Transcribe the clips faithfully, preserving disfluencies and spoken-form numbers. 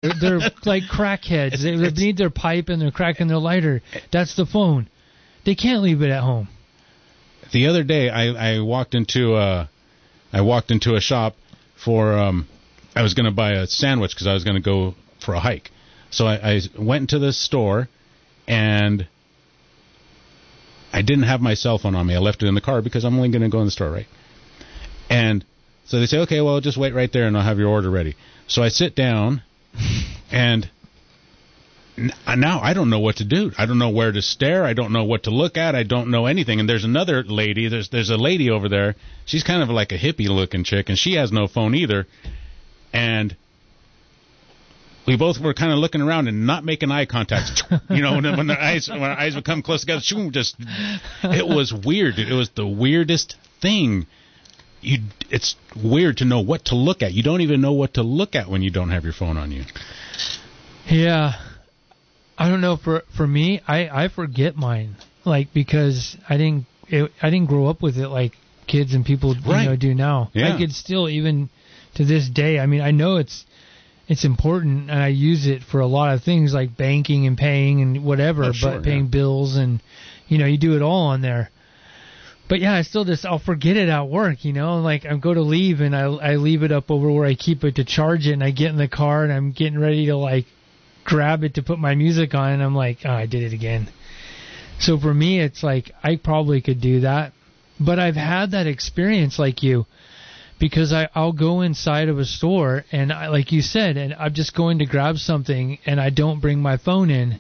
They're, they're like crackheads. They, they need their pipe and they're cracking their lighter. That's the phone. They can't leave it at home. The other day, I, I walked into a, I walked into a shop for, um, I was going to buy a sandwich because I was going to go for a hike. So I, I went into the store, and I didn't have my cell phone on me. I left it in the car because I'm only going to go in the store, right? And so they say, okay, well, just wait right there and I'll have your order ready. So I sit down, and now I don't know what to do. I don't know where to stare. I don't know what to look at. I don't know anything. And there's another lady. There's there's a lady over there. She's kind of like a hippie-looking chick, and she has no phone either. And we both were kind of looking around and not making eye contact. You know, when, when their eyes when our eyes would come close together, just it was weird. It was the weirdest thing. You, it's weird to know what to look at. You don't even know what to look at when you don't have your phone on you. Yeah, I don't know. For for me, I, I forget mine, like because I didn't it, I didn't grow up with it like kids and people you right. know do now. Yeah. I could still even to this day. I mean, I know it's it's important, and I use it for a lot of things like banking and paying and whatever, oh, but sure, paying yeah. bills and you know you do it all on there. But yeah, I still just I'll forget it at work, you know. Like I go to leave and I I leave it up over where I keep it to charge it, and I get in the car and I'm getting ready to like grab it to put my music on, and I'm like, oh, I did it again. So for me, it's like I probably could do that, but I've had that experience like you, because I I'll go inside of a store and I, like you said, and I'm just going to grab something and I don't bring my phone in.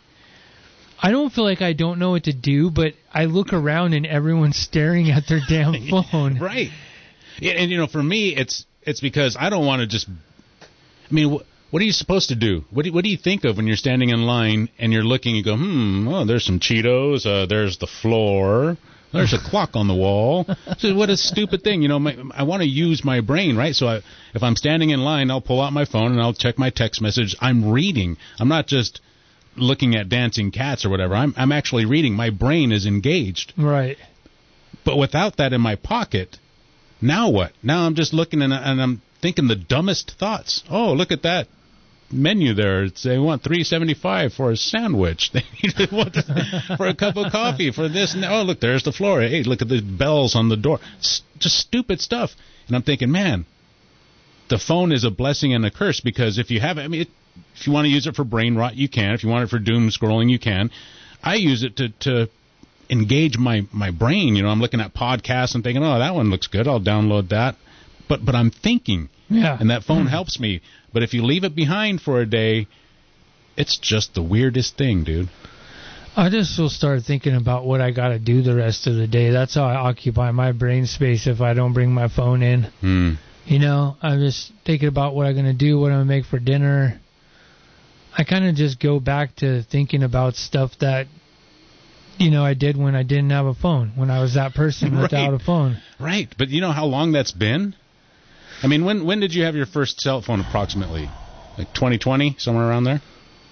I don't feel like I don't know what to do, but I look around and everyone's staring at their damn phone. Right. Yeah, and, you know, for me, it's it's because I don't want to just... I mean, wh- what are you supposed to do? What do, what do you think of when you're standing in line and you're looking, you go, hmm, oh, there's some Cheetos, uh, there's the floor, there's a clock on the wall. So what a stupid thing. You know, my, I want to use my brain, right? So I, if I'm standing in line, I'll pull out my phone and I'll check my text message. I'm reading. I'm not just... looking at dancing cats or whatever. I'm I'm actually reading. My brain is engaged. Right. But without that in my pocket, now what? Now I'm just looking and, and I'm thinking the dumbest thoughts. Oh, look at that menu there. It's, they want three seventy-five for a sandwich. They want for a cup of coffee, for this. And, oh, look, there's the floor. Hey, look at the bells on the door. It's just stupid stuff. And I'm thinking, man, the phone is a blessing and a curse, because if you have it, I mean, it, if you want to use it for brain rot, you can. If you want it for doom scrolling, you can. I use it to, to engage my, my brain. You know, I'm looking at podcasts and thinking, oh, that one looks good. I'll download that. But but I'm thinking, yeah. and that phone helps me. But if you leave it behind for a day, it's just the weirdest thing, dude. I just will start thinking about what I got to do the rest of the day. That's how I occupy my brain space if I don't bring my phone in. Hmm. You know, I'm just thinking about what I'm going to do, what I'm going to make for dinner. I kind of just go back to thinking about stuff that, you know, I did when I didn't have a phone, when I was that person right. without a phone. Right. But you know how long that's been? I mean, when when did you have your first cell phone approximately? Like twenty twenty, somewhere around there?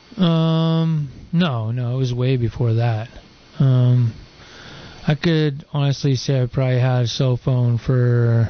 Um, no, no, it was way before that. Um, I could honestly say I probably had a cell phone for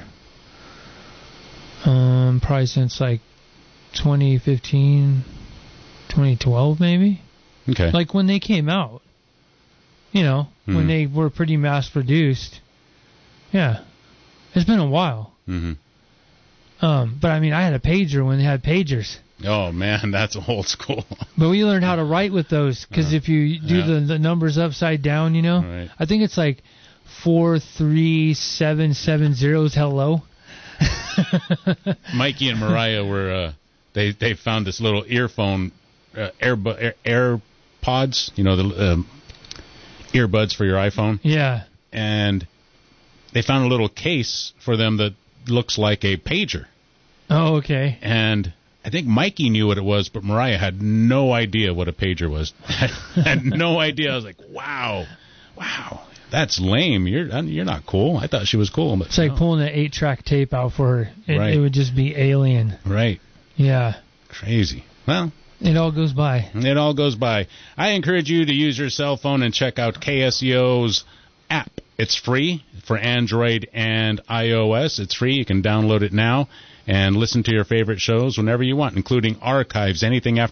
um probably since like twenty fifteen, twenty twelve maybe. Okay. Like when they came out. You know, mm-hmm. when they were pretty mass produced. Yeah. It's been a while. Mm-hmm. Um, but I mean, I had a pager when they had pagers. Oh, man, that's old school. But we learned how to write with those, because uh, if you do yeah. the, the numbers upside down, you know, right. I think it's like four three seven seven zeros hello. Mikey and Mariah were, uh, they, they found this little earphone, uh, Air, Air, AirPods, you know, the um, earbuds for your iPhone. Yeah. And they found a little case for them that looks like a pager. Oh, okay. And I think Mikey knew what it was, but Mariah had no idea what a pager was. had no idea. I was like, wow, wow, that's lame. You're you're not cool. I thought she was cool. But it's like no. pulling an eight-track tape out for her. It, right. it would just be alien. Right. Yeah. Crazy. Well, it all goes by. It all goes by. I encourage you to use your cell phone and check out K S E O's app. It's free for Android and iOS. It's free. You can download it now and listen to your favorite shows whenever you want, including archives, anything after